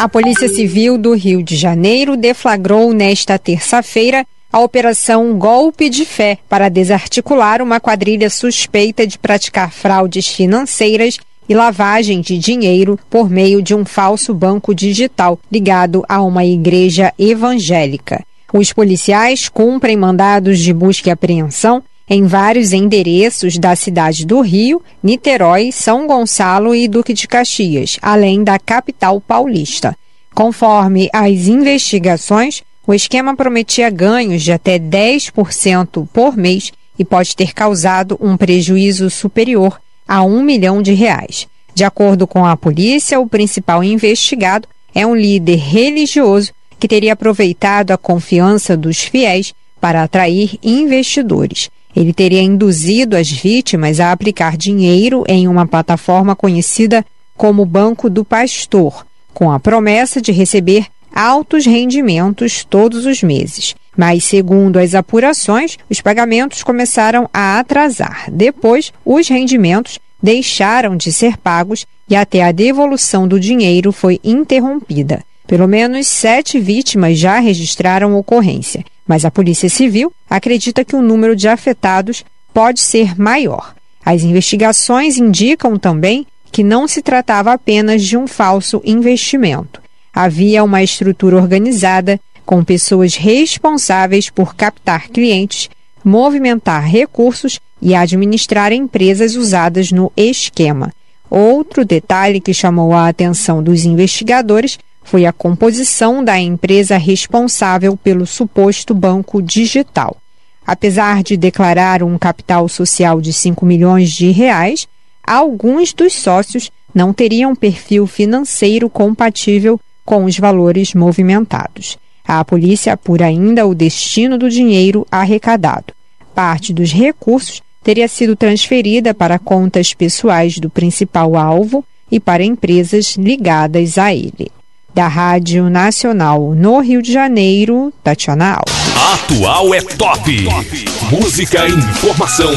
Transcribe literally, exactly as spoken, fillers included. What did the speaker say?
A Polícia Civil do Rio de Janeiro deflagrou nesta terça-feira a Operação Golpe de Fé para desarticular uma quadrilha suspeita de praticar fraudes financeiras e lavagem de dinheiro por meio de um falso banco digital ligado a uma igreja evangélica. Os policiais cumprem mandados de busca e apreensão em vários endereços da cidade do Rio, Niterói, São Gonçalo e Duque de Caxias, além da capital paulista. Conforme as investigações, o esquema prometia ganhos de até dez por cento por mês e pode ter causado um prejuízo superior a um milhão de reais. De acordo com a polícia, o principal investigado é um líder religioso que teria aproveitado a confiança dos fiéis para atrair investidores. Ele teria induzido as vítimas a aplicar dinheiro em uma plataforma conhecida como Banco do Pastor, com a promessa de receber altos rendimentos todos os meses. Mas, segundo as apurações, os pagamentos começaram a atrasar. Depois, os rendimentos deixaram de ser pagos e até a devolução do dinheiro foi interrompida. Pelo menos sete vítimas já registraram ocorrência, mas a Polícia Civil acredita que o número de afetados pode ser maior. As investigações indicam também que não se tratava apenas de um falso investimento. Havia uma estrutura organizada com pessoas responsáveis por captar clientes, movimentar recursos e administrar empresas usadas no esquema. Outro detalhe que chamou a atenção dos investigadores foi a composição da empresa responsável pelo suposto banco digital. Apesar de declarar um capital social de cinco milhões de reais, alguns dos sócios não teriam perfil financeiro compatível com os valores movimentados. A polícia apura ainda o destino do dinheiro arrecadado. Parte dos recursos teria sido transferida para contas pessoais do principal alvo e para empresas ligadas a ele. Da Rádio Nacional no Rio de Janeiro, Tatiana Alves. Atual é top. Música e informação